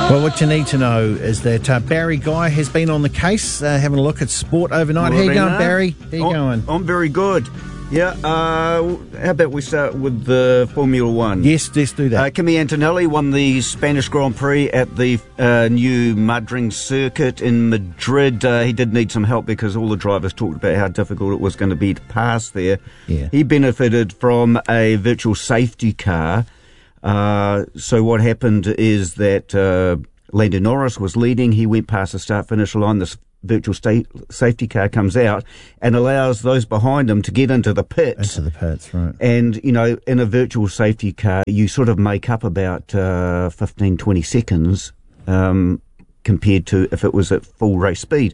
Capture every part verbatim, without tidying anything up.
Well, what you need to know is that uh, Barry Guy has been on the case, uh, having a look at sport overnight. How you going, Barry? How you I'm, going? I'm very good. Yeah, uh, how about we start with the Formula One? Yes, let's do that. Uh, Kimi Antonelli won the Spanish Grand Prix at the uh, new Mudring circuit in Madrid. Uh, he did need some help because all the drivers talked about how difficult it was going to be to pass there. Yeah. He benefited from a virtual safety car. Uh, so what happened is that uh, Lando Norris was leading. He went past the start-finish line. This virtual sta- safety car comes out and allows those behind him to get into the pits. Into the pits, right. And, you know, in a virtual safety car, you sort of make up about uh, fifteen, twenty seconds um, compared to if it was at full race speed.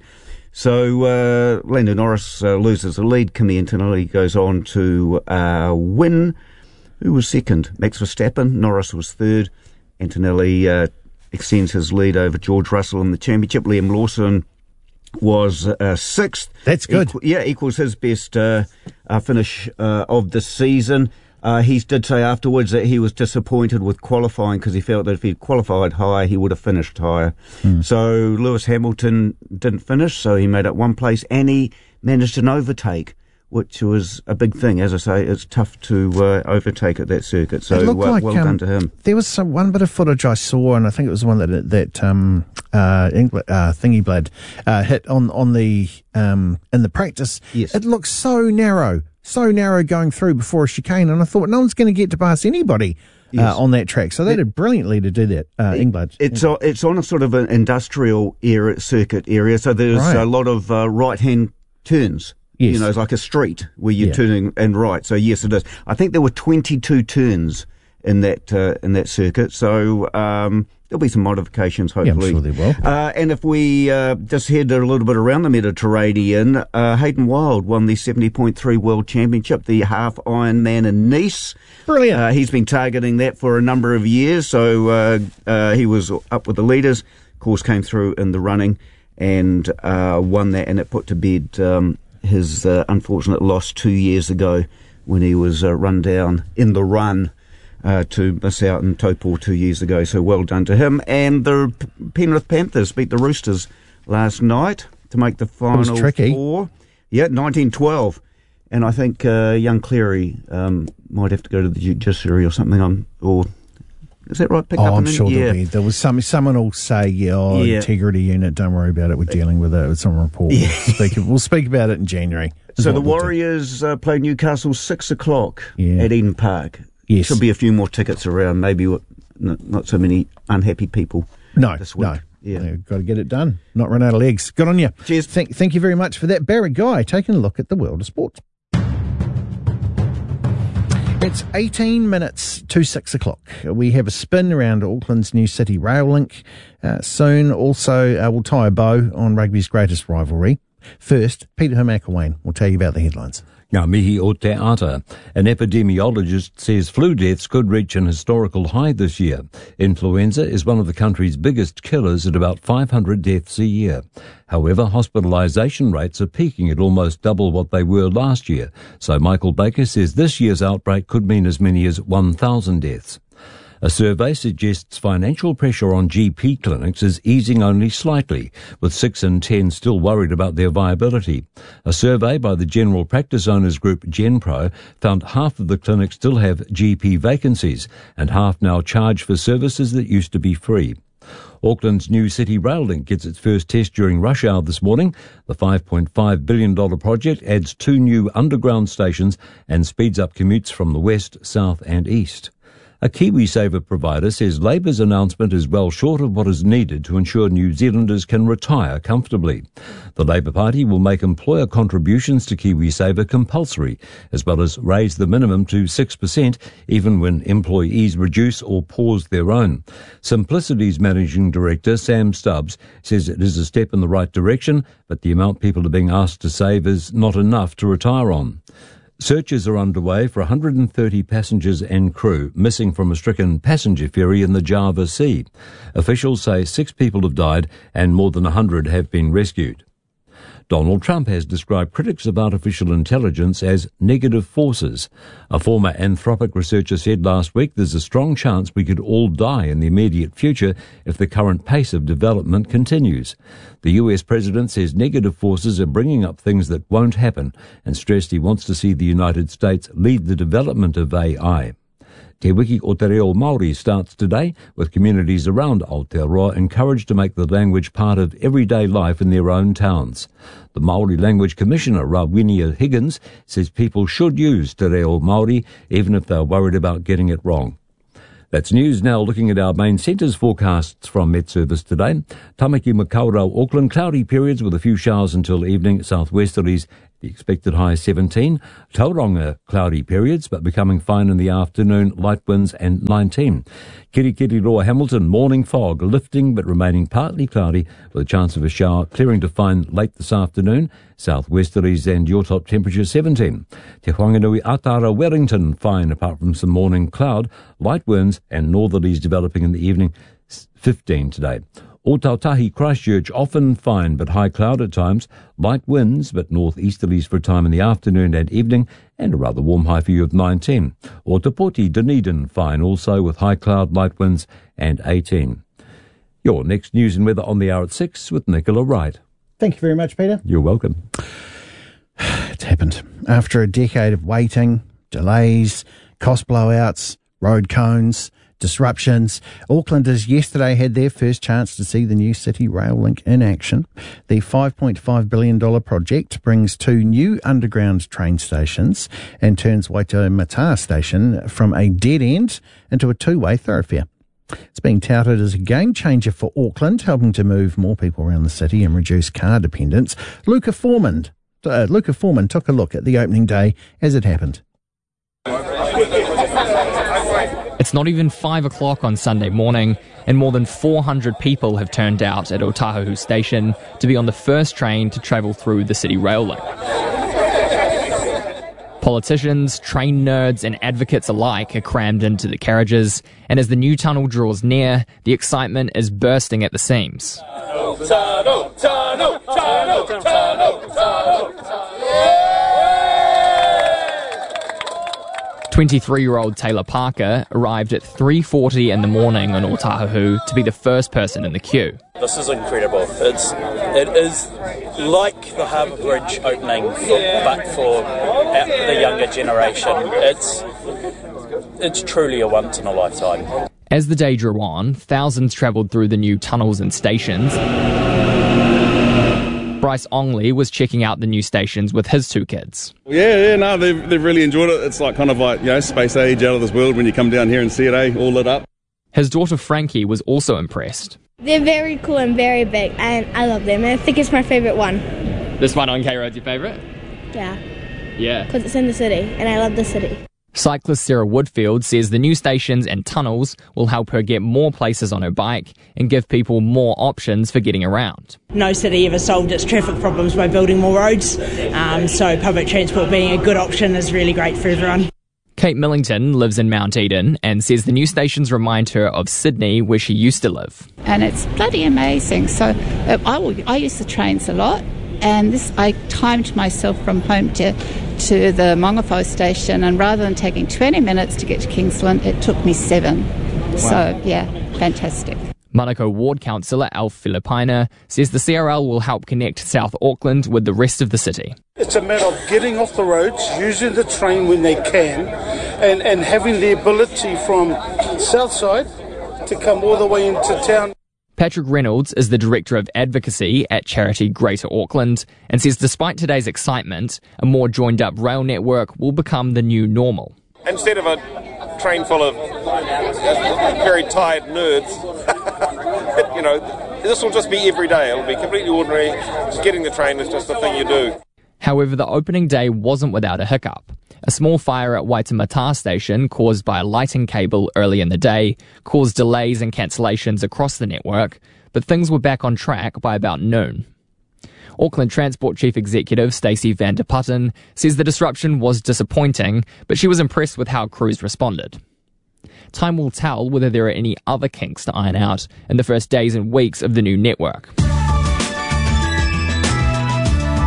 So uh, Lando Norris uh, loses the lead. Kimi Antonelli goes on to uh, win. Who was second? Max Verstappen. Norris was third. Antonelli uh, extends his lead over George Russell in the championship. Liam Lawson was uh, sixth. That's good. Equ- yeah, equals his best uh, uh, finish uh, of the season. Uh, he did say afterwards that he was disappointed with qualifying because he felt that if he'd qualified higher, he would have finished higher. Mm. So Lewis Hamilton didn't finish, so he made up one place, and he managed an overtake, which was a big thing. As I say, it's tough to uh, overtake at that circuit. So uh, like, well um, done to him. There was some one bit of footage I saw, and I think it was the one that that um, uh, Engl- uh, Thingy Blad uh, hit on on the um, in the practice. Yes. It looked so narrow, so narrow going through before a chicane, and I thought no one's going to get to pass anybody. Yes. Uh, on that track. So they did brilliantly to do that, uh, Ingblad. It's, uh, it's on a sort of an industrial area, circuit area, so there's Right. a lot of uh, right-hand turns. Yes. You know, it's like a street where you're Yeah. turning and right. So yes, it is. I think there were twenty-two turns in that uh, in that circuit. So um, there'll be some modifications, hopefully. Yeah, I'm sure there will. Uh, and if we uh, just head a little bit around the Mediterranean, uh, Hayden Wilde won the seventy point three World Championship, the half Ironman in Nice. Brilliant. Uh, he's been targeting that for a number of years. So uh, uh, he was up with the leaders. Of course, came through in the running and uh, won that, and it put to bed Um, his uh, unfortunate loss two years ago when he was uh, run down in the run uh, to miss out in Taupo two years ago. So well done to him. And the P- Penrith Panthers beat the Roosters last night to make the final tricky. four. Yeah, nineteen twelve. And I think uh, young Cleary um, might have to go to the judiciary or something. On, or is that right? Pick Oh, up I'm an sure yeah. there'll be. There was some. Someone will say, "Yeah, oh, Yeah. integrity unit. Don't worry about it. We're dealing with it. With some report. Yeah. We'll, speak, we'll speak about it in January." is So what the we'll do. Warriors uh, play Newcastle six o'clock Yeah. at Eden Park. Yes. Should be a few more tickets around. Maybe what- n- not so many unhappy people. No, this week. no. Yeah. You've got to get it done. Not run out of legs. Good on you. Cheers. Thank, thank you very much for that, Barry Guy. Taking a look at the world of sport. It's eighteen minutes to six o'clock. We have a spin around Auckland's new City Rail Link uh, soon. Also, uh, we'll tie a bow on rugby's greatest rivalry. First, Peter Himakawane will tell you about the headlines. Ngā mihi o te ata. An epidemiologist says flu deaths could reach an historical high this year. Influenza is one of the country's biggest killers at about five hundred deaths a year. However, hospitalisation rates are peaking at almost double what they were last year. So Michael Baker says this year's outbreak could mean as many as one thousand deaths. A survey suggests financial pressure on G P clinics is easing only slightly, with six in ten still worried about their viability. A survey by the general practice owners group GenPro found half of the clinics still have G P vacancies, and half now charge for services that used to be free. Auckland's new City Rail Link gets its first test during rush hour this morning. The five point five billion dollars project adds two new underground stations and speeds up commutes from the west, south and east. A KiwiSaver provider says Labour's announcement is well short of what is needed to ensure New Zealanders can retire comfortably. The Labour Party will make employer contributions to KiwiSaver compulsory, as well as raise the minimum to six percent, even when employees reduce or pause their own. Simplicity's Managing Director, Sam Stubbs, says it is a step in the right direction, but the amount people are being asked to save is not enough to retire on. Searches are underway for one hundred thirty passengers and crew missing from a stricken passenger ferry in the Java Sea. Officials say six people have died and more than one hundred have been rescued. Donald Trump has described critics of artificial intelligence as negative forces. A former Anthropic researcher said last week there's a strong chance we could all die in the immediate future if the current pace of development continues. The U S president says negative forces are bringing up things that won't happen and stressed he wants to see the United States lead the development of A I. Te Wiki o Te Reo Māori starts today, with communities around Aotearoa encouraged to make the language part of everyday life in their own towns. The Māori Language Commissioner, Rawinia Higgins, says people should use Te Reo Māori even if they're worried about getting it wrong. That's news. Now looking at our main centres forecasts from Met Service today. Tamaki Makaurau, Auckland, cloudy periods with a few showers until evening, southwesterlies. The expected high is seventeen. Tauranga, cloudy periods, but becoming fine in the afternoon, light winds and nineteen. Kirikiriroa, Hamilton, morning fog, lifting but remaining partly cloudy with a chance of a shower, clearing to fine late this afternoon. Southwesterlies and your top temperature seventeen. Te Whanganui, Atara, Wellington, fine apart from some morning cloud, light winds and northerlies developing in the evening, fifteen today. Otautahi, Christchurch, often fine but high cloud at times, light winds but northeasterlies for a time in the afternoon and evening, and a rather warm high for you of nineteen. Otapoti, Dunedin, fine also with high cloud, light winds and eighteen. Your next news and weather on the hour at six with Nicola Wright. Thank you very much, Peter. You're welcome. It's happened. After a decade of waiting, delays, cost blowouts, road cones, disruptions, Aucklanders yesterday had their first chance to see the new City Rail Link in action. The five point five billion dollars project brings two new underground train stations and turns Waitemata Station from a dead end into a two-way thoroughfare. It's being touted as a game changer for Auckland, helping to move more people around the city and reduce car dependence. Luca Foreman, uh, Luca Foreman took a look at the opening day as it happened. It's not even five o'clock on Sunday morning, and more than four hundred people have turned out at Otahuhu Station to be on the first train to travel through the City Rail Link. Politicians, train nerds and advocates alike are crammed into the carriages, and as the new tunnel draws near, the excitement is bursting at the seams. Tunnel, tunnel, tunnel, tunnel, tunnel, twenty-three-year-old Taylor Parker arrived at three forty in the morning on Otahuhu to be the first person in the queue. This is incredible. It's it is like the Harbour Bridge opening, for, but for the younger generation. It's it's truly a once in a lifetime. As the day drew on, thousands travelled through the new tunnels and stations. Bryce Ongley was checking out the new stations with his two kids. Yeah, yeah, no, they've, they've really enjoyed it. It's like kind of like, you know, space age, out of this world when you come down here and see it, eh, all lit up. His daughter Frankie was also impressed. They're very cool and very big, and I love them. And I think it's my favourite one. This one on K Road's your favourite? Yeah. Yeah. Because it's in the city, and I love the city. Cyclist Sarah Woodfield says the new stations and tunnels will help her get more places on her bike and give people more options for getting around. No city ever solved its traffic problems by building more roads, um, so public transport being a good option is really great for everyone. Kate Millington lives in Mount Eden and says the new stations remind her of Sydney, where she used to live. And it's bloody amazing. So uh, I, will, I use the trains a lot, and this I timed myself from home to to the Mongafo station, and rather than taking twenty minutes to get to Kingsland, it took me seven. Wow. So, yeah, fantastic. Manukau Ward Councillor Alf Filipina says the C R L will help connect South Auckland with the rest of the city. It's a matter of getting off the roads, using the train when they can, and, and having the ability from Southside to come all the way into town. Patrick Reynolds is the Director of Advocacy at charity Greater Auckland and says despite today's excitement, a more joined-up rail network will become the new normal. Instead of a train full of very tired nerds, you know, this will just be every day. It'll be completely ordinary. Just getting the train is just the thing you do. However, the opening day wasn't without a hiccup. A small fire at Waitemata Station, caused by a lighting cable early in the day, caused delays and cancellations across the network, but things were back on track by about noon. Auckland Transport Chief Executive Stacey van der Putten says the disruption was disappointing, but she was impressed with how crews responded. Time will tell whether there are any other kinks to iron out in the first days and weeks of the new network.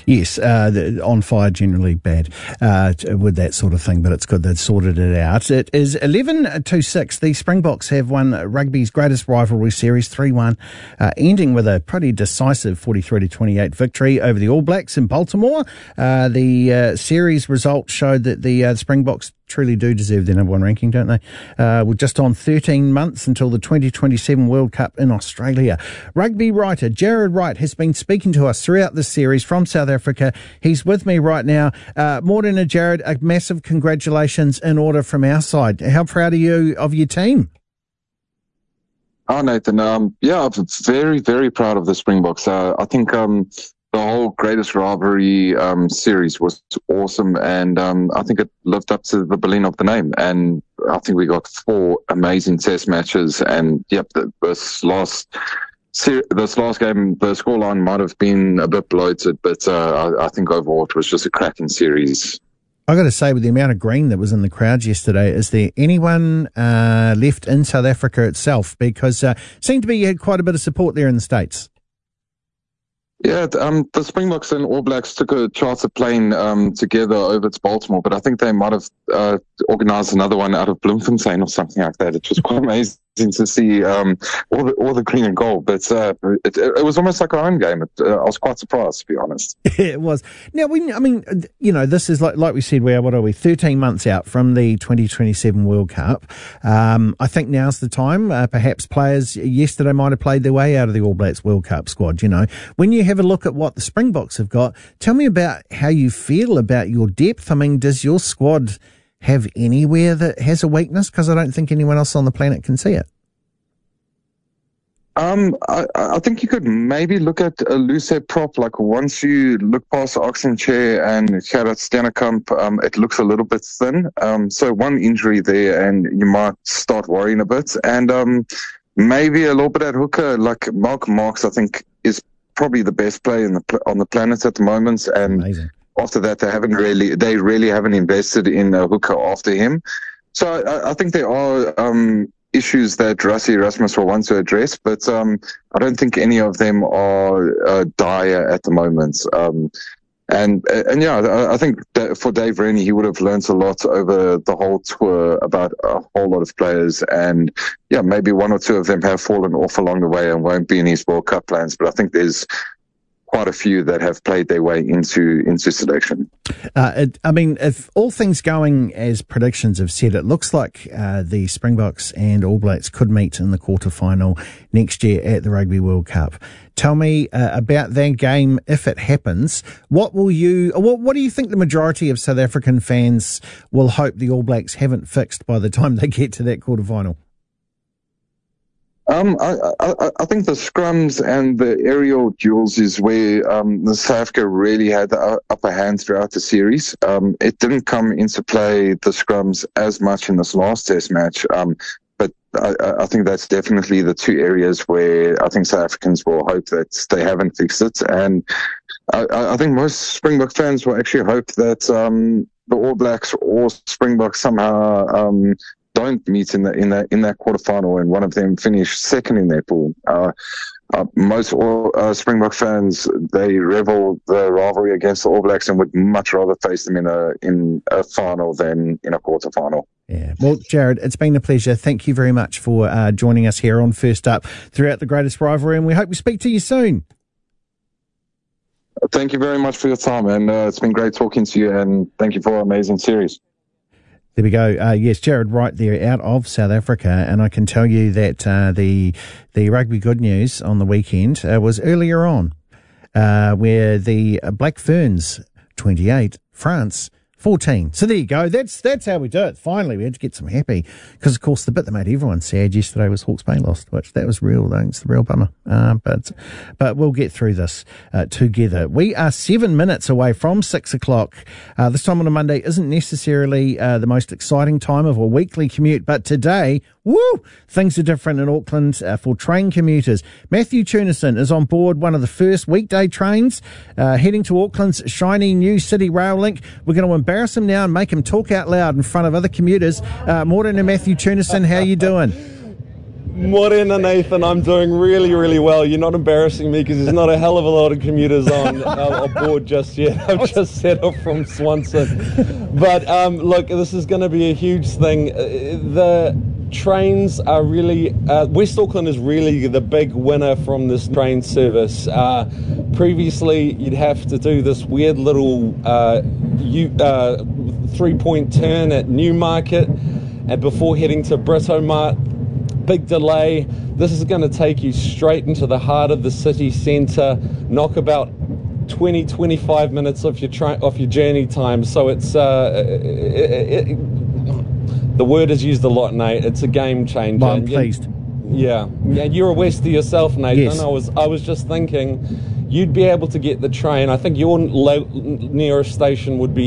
Yes, uh, the, on fire generally bad uh, with that sort of thing, but it's good they've sorted it out. It is eleven to six. The Springboks have won rugby's greatest rivalry series three one, uh, ending with a pretty decisive forty-three to twenty-eight victory over the All Blacks in Baltimore. Uh, the uh, series result showed that the uh, Springboks truly do deserve their number one ranking, don't they? Uh, we're just on thirteen months until the twenty twenty-seven World Cup in Australia. Rugby writer Jared Wright has been speaking to us throughout this series from South Africa. He's with me right now. Uh, Morena, Jared, a massive congratulations in order from our side. How proud are you of your team? Oh, Nathan, um, yeah, I'm very, very proud of the Springboks. Uh, I think um, the whole greatest rivalry um, series was awesome, and um, I think it lived up to the billing of the name. And I think we got four amazing test matches, and yep, the, this last this last game, the scoreline might have been a bit bloated, but uh, I, I think overall it was just a cracking series. I got to say, with the amount of green that was in the crowds yesterday, is there anyone uh, left in South Africa itself? Because uh, seemed to be you had quite a bit of support there in the States. Yeah, um, the Springboks and All Blacks took a charter plane um, together over to Baltimore, but I think they might have uh, organised another one out of Bloemfontein or something like that. It was quite amazing to see um, all the all the green and gold, but uh, it, it was almost like our own game. It, uh, I was quite surprised, to be honest. It was. Now, we, I mean, you know, this is like like we said, we are, what are we, thirteen months out from the twenty twenty-seven World Cup. Um, I think now's the time. Uh, perhaps players yesterday might have played their way out of the All Blacks World Cup squad. You know, when you have a look at what the Springboks have got, tell me about how you feel about your depth. I mean, does your squad have anywhere that has a weakness? Because I don't think anyone else on the planet can see it. Um, I, I think you could maybe look at a loose head prop. Like once you look past the oxygen chair and Gerard Stennekamp, um, it looks a little bit thin. Um, so one injury there and you might start worrying a bit. And um, maybe a little bit at hooker, like Mark Marks, I think is probably the best player in the, on the planet at the moment. And Amazing. After that, they haven't really, they really haven't invested in a hooker after him. So I, I think there are um, issues that Rassie Erasmus will want to address, but um, I don't think any of them are uh, dire at the moment. Um, and and yeah, I, I think that for Dave Rennie, he would have learnt a lot over the whole tour about a whole lot of players, and yeah, maybe one or two of them have fallen off along the way and won't be in his World Cup plans. But I think there's quite a few that have played their way into into selection. Uh, it, I mean, if all things going as predictions have said, it looks like uh, the Springboks and All Blacks could meet in the quarterfinal next year at the Rugby World Cup. Tell me uh, about that game if it happens. What will you? What, what do you think the majority of South African fans will hope the All Blacks haven't fixed by the time they get to that quarterfinal? Um, I, I, I think the scrums and the aerial duels is where um, the South Africa really had the upper hand throughout the series. Um, it didn't come into play, the scrums, as much in this last Test match, um, but I, I think that's definitely the two areas where I think South Africans will hope that they haven't fixed it. And I, I think most Springbok fans will actually hope that um, the All Blacks or Springboks somehow um, don't meet in the in that in that quarterfinal, and one of them finish second in their pool. Uh, uh, most all, uh, Springbok fans, they revel the rivalry against the All Blacks and would much rather face them in a in a final than in a quarterfinal. Yeah. Well, Jared, it's been a pleasure. Thank you very much for uh, joining us here on First Up throughout the greatest rivalry, and we hope we speak to you soon. Thank you very much for your time, and uh, it's been great talking to you, and thank you for an amazing series. There we go. Uh, yes, Jared Wright there out of South Africa, and I can tell you that uh, the the rugby good news on the weekend uh, was earlier on, uh, where the Black Ferns twenty-eight, France fourteen. So there you go. That's that's how we do it. Finally, we had to get some happy because, of course, the bit that made everyone sad yesterday was Hawke's Bay lost, which that was real. Though it's the real bummer. Uh, but but we'll get through this uh, together. We are seven minutes away from six o'clock. Uh, this time on a Monday isn't necessarily uh, the most exciting time of a weekly commute, but today, woo, things are different in Auckland uh, for train commuters. Matthew Tunison is on board one of the first weekday trains uh, heading to Auckland's shiny new City Rail Link. We're going to embarrass him now and make him talk out loud in front of other commuters. Uh, Morena Matthew Tunison, how you doing? Morena, Nathan. I'm doing really, really well. You're not embarrassing me because there's not a hell of a lot of commuters on uh, aboard just yet. I've just set off from Swanson. But um, look, this is going to be a huge thing. Uh, the trains are really... Uh, West Auckland is really the big winner from this train service. Uh, previously, you'd have to do this weird little uh, U, uh, three-point turn at Newmarket and before heading to Britomart. Big delay. This is going to take you straight into the heart of the city centre, knock about twenty to twenty-five minutes off your tra- off your journey time. So it's uh, it, it, the word is used a lot, Nate. It's a game changer. Well, I'm pleased. Yeah, yeah. You're a Westie yourself, Nathan. Yes. I was I was just thinking, you'd be able to get the train. I think your lo- nearest station would be